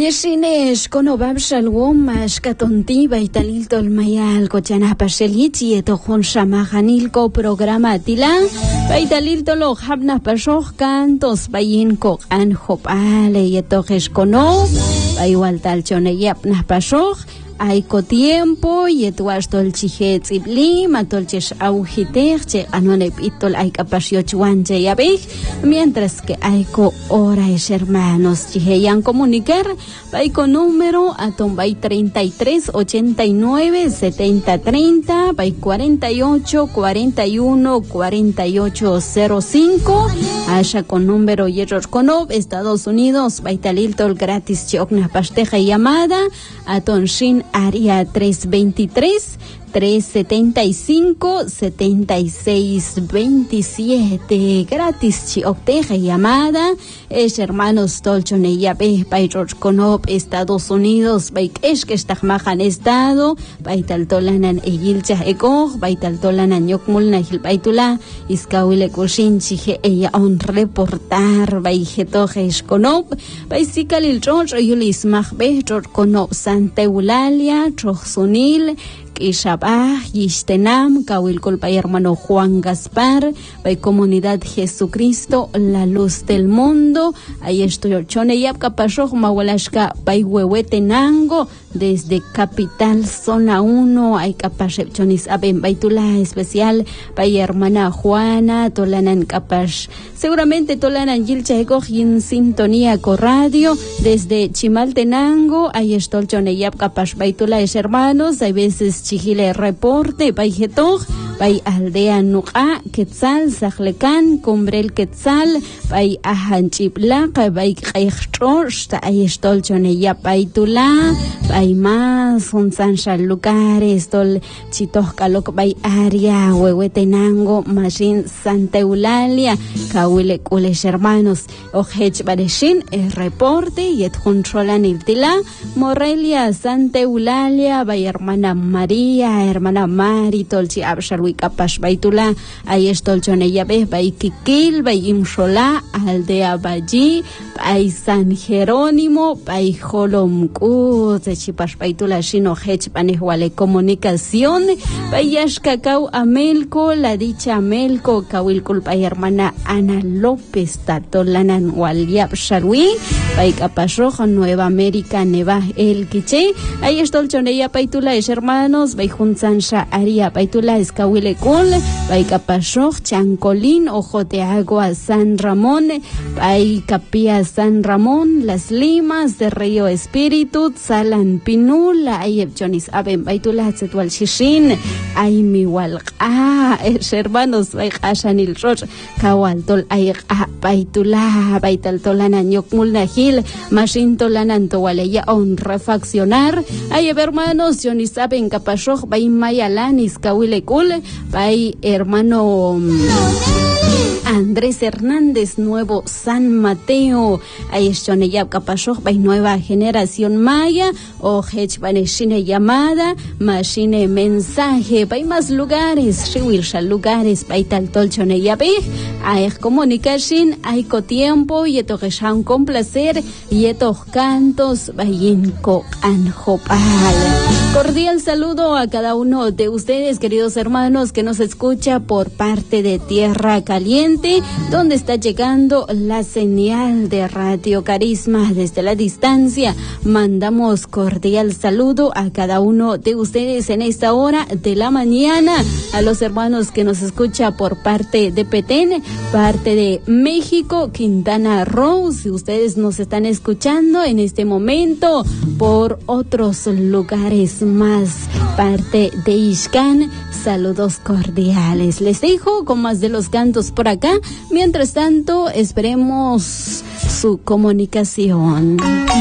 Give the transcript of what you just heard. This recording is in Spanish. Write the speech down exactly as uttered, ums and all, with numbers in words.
Yeshines kono babshal womash katontiba italil tolmayal kochana paselichi eto hon shamahanilko programa tilan baitalil tolo habna pashoh cantos bayin ko an hopale eto kono baywal talchone yapna pashoh Aiko tiempo y etuas tolchije tzibli matolches aujiterche anonep itol aika pasiochuanche yabej mientras que aiko hora es hermanos chiheyan comunicar baiko número aton bay treinta y tres ochenta y nueve setenta treinta bay cuarenta y ocho cuarenta y uno cuarenta y ocho cero cinco Asha con número yeror konob Estados Unidos baitalil tol gratis chokna pasteja llamada aton shin área tres veintitrés tres setenta y cinco setenta y seis veintisiete gratis chiopteja llamada es hermanos tolchone yabe pairor konob Estados Unidos baikesh que estahmahan estado baital tolanan egilcha ekoj baital tolanan yokmulna hilbaitula iskawile kushin chije ella on reportar baijetojes konob baisikalil chor yulis mahbe chor konob Santa Eulalia troxunil Ishabah, Yishtenam, Kawilkol Pay hermano Juan Gaspar, Pay Comunidad Jesucristo, la luz del mundo, ahí estoy Chone Yapka Pashoh, Mawalashka, Pay Huehuetenango, desde Capital Zona uno, hay Kapash Chonis Aben Baitula especial, Pay hermana Juana, Tolanan Kapash, seguramente Tolanan Yilcha Ekoj en sintonía con radio, desde Chimaltenango, ahí estoy Chone Yapka Pash Baitula es hermanos, hay veces Chihile reporte, Paijetoj, Pai aldea Nuqa, Quetzal, Zahlecan, Cumbrel Quetzal, Pai Ajanchiplaq, Pai Qaichtrosh, Ayestol Choneya Paitula, Pai más, un sanshal lugares, Tol Chitoj Calok, Pai Aria, Huehuetenango, Mashin, Santa Eulalia, Kawile Kulesh hermanos, Ojech Bareshin, el reporte, Yet Controlan Iltila, Morelia, Santa Eulalia, Pai hermana María, hermana Mari, Tolchi Abshal Kapash Baitula, ahí estoy Choneya Be, Bay Kikil, Bay Imshola, Aldea Bayi, Bay San Jerónimo, Bay Jolomku, Chipash Baitula, Shino Hech, Panehuale Comunicación, Bay Yashkakau Amelco, la dicha Amelco, Kawilkul, Bay hermana Ana López, Tatolanan Waliab Sharwi, Bay Kapashoja, Nueva América, Neva El Quiche, ahí estoy Choneya Baitula, es hermanos, Bay Junzansha Aria Baitula, Escawil Kul, Pai Capashoch, Chancolín, Ojo de Agua, San Ramón, Pai Capilla San Ramón, Las Limas de Río Espíritu, Salan Pinula, Ayeb Jonis Aben Baitula, Zetual Shishin, Aimiwal, ah, es hermanos, Pai Ashanil Roch, Kawaltol, Ay, Baitula, Baital Tolanan, Yokmulna Gil, Mashin Tolanan, Toaleya, on refaccionar, Ayeb hermanos, Jonis Aben Capashoch, Pai Mayalanis, Kawile Kul, Pai hermano Andrés Hernández, Nuevo San Mateo, ahí es Choneyab Kapashoch, Pai Nueva Generación Maya, o Hech Baneshine llamada, Machine mensaje, Pai más lugares, Shiwilsha lugares, Pai tal tol Choneyab, hay comunicación, hay co tiempo, y eto geshan con placer, y etos cantos, Bayinko Anjopal. Cordial saludo a cada uno de ustedes, queridos hermanos, que nos escucha por parte de Tierra Caliente, donde está llegando la señal de Radio Carisma desde la distancia. Mandamos cordial saludo a cada uno de ustedes en esta hora de la mañana, a los hermanos que nos escucha por parte de Petén, parte de México, Quintana Roo, si ustedes nos están escuchando en este momento por otros lugares más, parte de Ixcán, saludos cordiales. Les dejo con más de los cantos por acá. Mientras tanto, esperemos su comunicación.